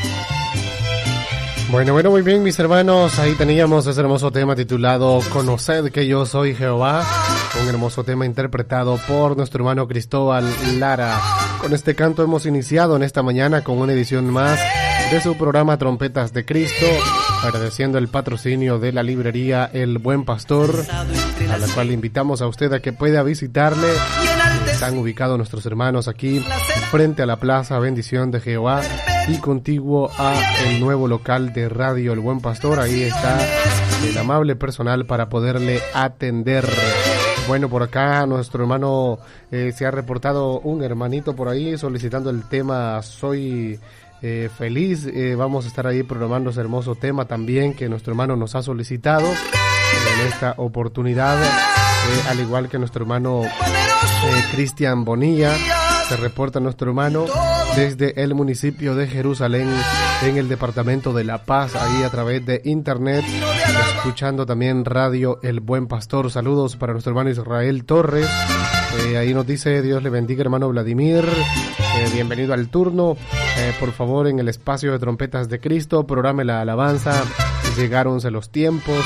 Bueno, muy bien, mis hermanos, ahí teníamos ese hermoso tema titulado Conoced que yo soy Jehová, un hermoso tema interpretado por nuestro hermano Cristóbal Lara. Con este canto hemos iniciado en esta mañana con una edición más de su programa Trompetas de Cristo, agradeciendo el patrocinio de la librería El Buen Pastor, a la cual invitamos a usted a que pueda visitarle. Están ubicados nuestros hermanos aquí frente a la Plaza Bendición de Jehová y contiguo a el nuevo local de Radio El Buen Pastor. Ahí está el amable personal para poderle atender. Bueno, por acá nuestro hermano se ha reportado un hermanito por ahí solicitando el tema Soy Feliz. Vamos a estar ahí programando ese hermoso tema también que nuestro hermano nos ha solicitado en esta oportunidad, al igual que nuestro hermano Cristian Bonilla. Se reporta nuestro hermano desde el municipio de Jerusalén, en el departamento de La Paz, ahí a través de internet, escuchando también Radio El Buen Pastor. Saludos para nuestro hermano Israel Torres. Ahí nos dice: Dios le bendiga, hermano Vladimir. Bienvenido al turno. Por favor, en el espacio de Trompetas de Cristo, programe la alabanza. Llegáronse los tiempos.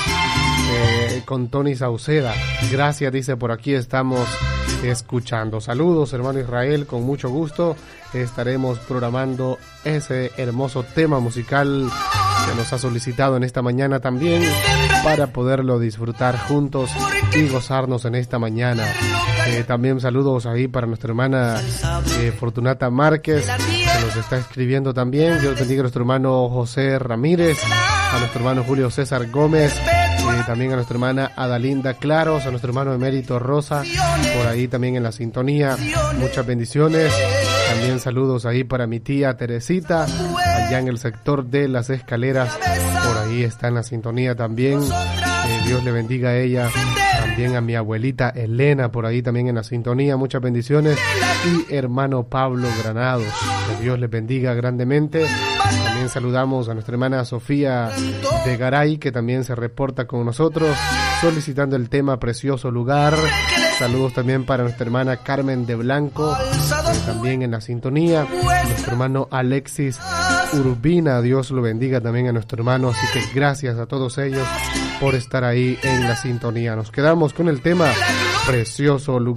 Con Tony Sauceda. Gracias, dice, por aquí estamos escuchando. Saludos, hermano Israel, con mucho gusto estaremos programando ese hermoso tema musical que nos ha solicitado en esta mañana también, para poderlo disfrutar juntos y gozarnos en esta mañana. También saludos ahí para nuestra hermana Fortunata Márquez, que nos está escribiendo también. Dios bendiga a nuestro hermano José Ramírez, a nuestro hermano Julio César Gómez, también a nuestra hermana Adalinda Claros, a nuestro hermano Emérito Rosa, por ahí también en la sintonía. Muchas bendiciones. También saludos ahí para mi tía Teresita, allá en el sector de Las Escaleras, por ahí está en la sintonía también. Dios le bendiga a ella. También a mi abuelita Elena, por ahí también en la sintonía. Muchas bendiciones. Y hermano Pablo Granados, que Dios le bendiga grandemente. También saludamos a nuestra hermana Sofía de Garay, que también se reporta con nosotros, solicitando el tema Precioso Lugar. Saludos también para nuestra hermana Carmen de Blanco, también en la sintonía. Nuestro hermano Alexis Urbina, Dios lo bendiga también a nuestro hermano. Así que gracias a todos ellos por estar ahí en la sintonía. Nos quedamos con el tema Precioso Lugar.